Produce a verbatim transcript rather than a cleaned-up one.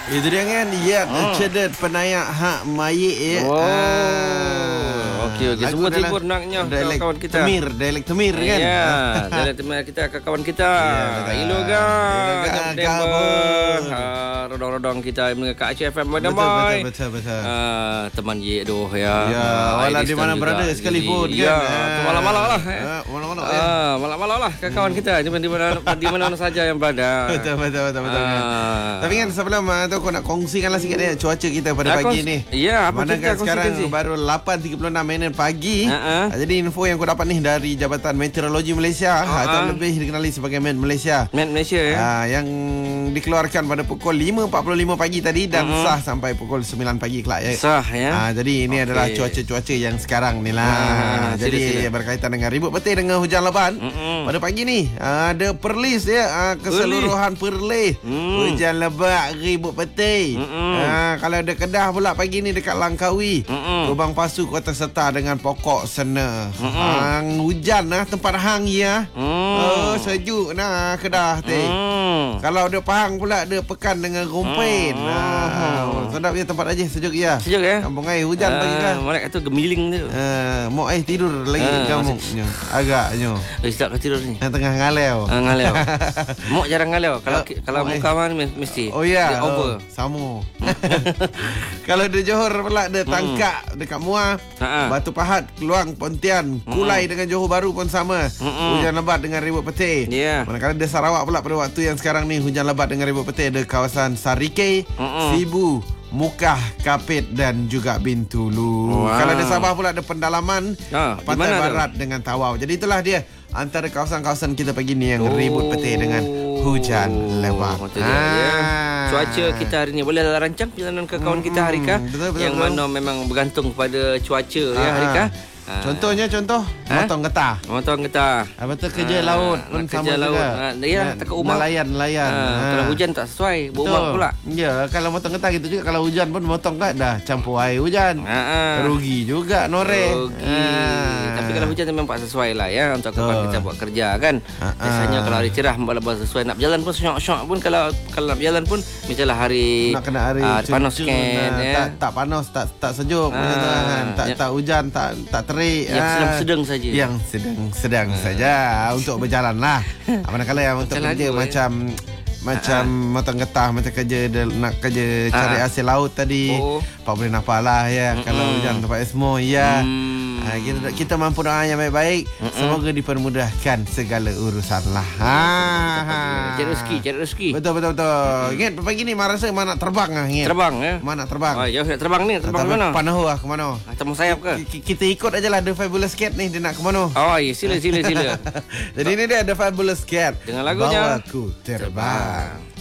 Itu dia kan. Ya, hmm. Cedet penayak hak mayik ya. Oh. Ah. Okey okey. Semua timbul naknya kawan-kawan kita. Temir, dialek Temir kan. Ya, dialek Temir kita kawan kita. Ilo ga. Rodong-rodong kita mengekat Aceh F M betul, damai. betul betul betul. Ah, teman ye doh ya. Ya, walau di mana berada sekalipun kan. Ya, malam-malam lah. Malam-malam ya. Ah, malam-malam lah kawan kita di mana di mana saja yang berada. Betul betul betul betul. Tapi kan sebelum tu aku nak kongsikanlah sikit ya cuaca kita pada pagi ni. Ya, apa mana kita kan sekarang baru lapan tiga puluh enam minit pagi. Uh-huh. Jadi info yang aku dapat ni dari Jabatan Meteorologi Malaysia uh-huh. atau lebih dikenali sebagai Met Malaysia. Met Malaysia ya. Uh, yang dikeluarkan pada pukul lima empat puluh lima pagi tadi dan uh-huh. sah sampai pukul sembilan pagi kelak ya. Sah ya. Uh, jadi ini okay. adalah cuaca-cuaca yang sekarang ni lah. Uh, jadi sila, sila. berkaitan dengan ribut petir dengan hujan lebat. Uh-huh. Pada pagi ni uh, ada perlis ya uh, keseluruhan perlis. Uh-huh. Hujan lebat, ribut petir. Uh-huh. Uh, kalau ada Kedah pula pagi ni dekat Langkawi. Uh-huh. Lubang Pasu Kota Serta dengan pokok sena. Uh-huh. Hang hujan lah tempat hang ya. Uh-huh. Oh, sejuk nah Kedah teh. Uh-huh. Kalau ada Pahang pula ada Pekan dengan Rumpin. Uh-huh. Nah, sedap ya tempat aja sejuk ya. Sejuk ya. Kampung air hujan uh, pagi kan. Mana kata gemiling tu. Uh, mau air tidur lagi uh, kampungnya. Agaknya. Eh, sedap ke tidur ni. Yang tengah ngalau. Uh, ngalau. Mau jarang ngalau. Kalau uh, kalau muka mana mesti. Oh ya. Yeah. Over. Oh, sama. Kalau di Johor pula ada Tangkak hmm. dekat Muar, uh-huh. Batu Pahat, Keluang, Pontian, Kulai uh-huh. dengan Johor Bahru pun sama. Uh-huh. Hujan lebat dengan ribut petir. Yeah. Manakala di Sarawak pula pada waktu yang sekarang ni hujan lebat dengan ribut petir ada kawasan Sarike, uh-huh. Sibu, Mukah, Kapit dan juga Bintulu. Wow. Kalau di Sabah pula ada Pendalaman, ah, Pantai Barat tu? Dengan Tawau. Jadi itulah dia antara kawasan-kawasan kita pagi ni yang oh. ribut petir dengan hujan lebat. Ah. Ya. Cuaca kita hari ni boleh rancang perjalanan ke kawan kita Harika hmm, betul, betul, yang betul. Mana memang bergantung kepada cuaca ah. ya Harika. Ha. Contohnya contoh ha? Motong getah. Motong getah. Apa tu kerja ha. laut pun ha. sama laut. juga. Ha. Ya, tak ke rumah. Nelayan, nelayan. Ha. Ha. Kalau hujan tak sesuai, berumah pula. Ya, kalau motong getah gitu juga kalau hujan pun motong kan dah campur air hujan. Ha. Rugi juga noreh. Rugi. Ha. Tapi kalau hujan memang tak sesuai lah ya untuk kawan kita buat kerja kan. Ha. Biasanya kalau hari cerah malah sesuai nak berjalan pun syok-syok pun kalau kalau nak berjalan pun misalnya hari nak kena hari uh, panas kan ya. Tak tak panas, tak tak sejuk ha. kan. Tak ya. tak hujan, tak tak yang ah, sedang-sedang saja. Yang sedang-sedang ah. saja untuk berjalan lah. Manakala yang untuk kerja macam eh. macam ah. motong getah, macam kerja nak kerja cari ah. hasil laut tadi. Oh. Pak boleh nampak lah ya. Mm-mm. Kalau hujan tempat semua ya. Mm. Ha, kita, kita mampu doa yang baik-baik. Mm-mm. Semoga dipermudahkan segala urusan lah. Ha, ha. Cari rezeki, cari rezeki. Betul betul betul. Ingat pagi ni mana rasa mana terbang ah ingat. Terbang ya. Mana terbang? Oh, jauh nak terbang ni, terbang ke mana? Panahu ah ke mana? Atau sayap ke? Kita ikut ajalah The Fabulous Cat ni dia nak ke mana? Oh, ya sila sila sila. Jadi ini dia The Fabulous Cat. Dengan lagunya Bawaku Terbang.